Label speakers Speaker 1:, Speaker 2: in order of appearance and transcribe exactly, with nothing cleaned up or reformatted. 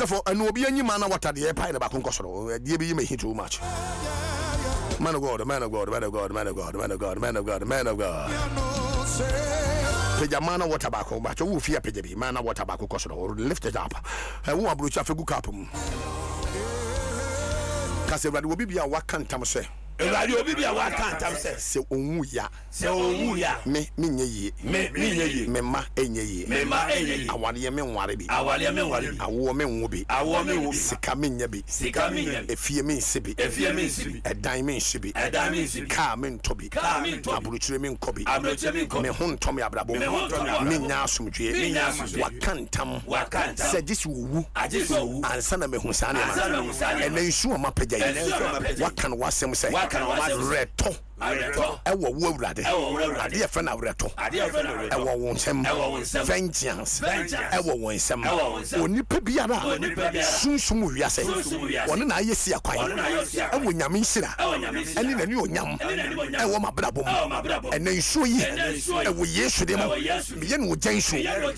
Speaker 1: careful and no be any man what at the air pine about Concosoro. You may hit too much. Man of God, man of God, man of God, man of God, man of God, man of God, man of God. Pajamana water tobacco, but you fear Pajabi, man of water tobacco Cosoro, lift it up. I won't broach a good capum. Castle will be a what can't I say?
Speaker 2: Radio Bibia, what can't I say?
Speaker 1: So, Umuya,
Speaker 2: so Muya,
Speaker 1: me, me, ye,
Speaker 2: me, me,
Speaker 1: me, ma, any,
Speaker 2: me, ma, any,
Speaker 1: I want yemen waribi,
Speaker 2: I want yemen waribi,
Speaker 1: a woman will be,
Speaker 2: a woman will be,
Speaker 1: Sikamin yabi,
Speaker 2: Sikamin,
Speaker 1: a fear mean sibi,
Speaker 2: a fear means sibi,
Speaker 1: a diamond shibi,
Speaker 2: a diamond sibi,
Speaker 1: Carmen Toby,
Speaker 2: Carmen Toby,
Speaker 1: Abrutrimin Kobi,
Speaker 2: Abrutrimin Kobi,
Speaker 1: me hon Tommy Abrabo, Mina Sumji, Wakantam,
Speaker 2: Wakantam,
Speaker 1: said this woo,
Speaker 2: I just so,
Speaker 1: and son of me Husani, and then sure my page, what can was some say, what can was reto, ewo wowrade, ade friend of reto, ewo wonsem, vengeance, ewo wonsem, onipa biara, sunsumu wiase, woni na ayesi akwan, ewo nyame nhira, eni na ni onyam, ewo mabrabom, enen nsuo yi, ewo yesu dem, me ye no gyansu.